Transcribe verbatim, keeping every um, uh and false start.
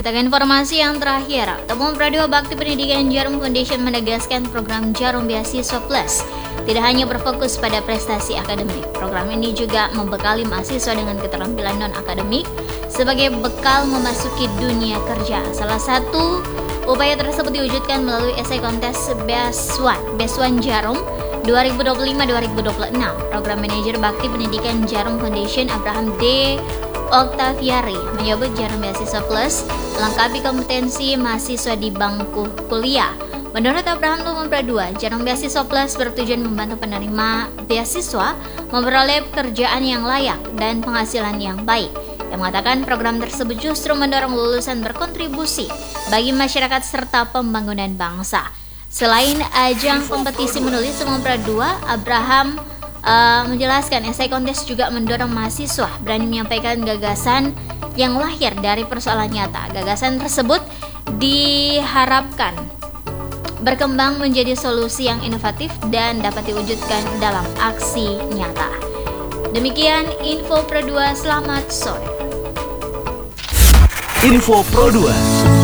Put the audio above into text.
Kita ke informasi yang terakhir. Temuan Pradua Bakti Pendidikan Jarum Foundation menegaskan program Jarum Beasiswa Plus tidak hanya berfokus pada prestasi akademik. Program ini juga membekali mahasiswa dengan keterampilan non-akademik sebagai bekal memasuki dunia kerja. Salah satu upaya tersebut diwujudkan melalui esai kontes Beaswan, Beaswan Jarum dua ribu dua puluh lima dua ribu dua puluh enam. Program Manajer Bakti Pendidikan Jarum Foundation Abraham D. Octaviari menyebut Jarum Beasiswa Plus melengkapi kompetensi mahasiswa di bangku kuliah. Menurut Abraham Luhman Pradua, Jarum Beasiswa Plus bertujuan membantu penerima beasiswa memperoleh pekerjaan yang layak dan penghasilan yang baik. Yang mengatakan program tersebut justru mendorong lulusan berkontribusi bagi masyarakat serta pembangunan bangsa. Selain ajang kompetisi menulis Luhman Pradua, Abraham Uh, menjelaskan esai kontes juga mendorong mahasiswa berani menyampaikan gagasan yang lahir dari persoalan nyata. Gagasan tersebut diharapkan berkembang menjadi solusi yang inovatif dan dapat diwujudkan dalam aksi nyata. Demikian info Pro dua, selamat sore. Info Pro dua.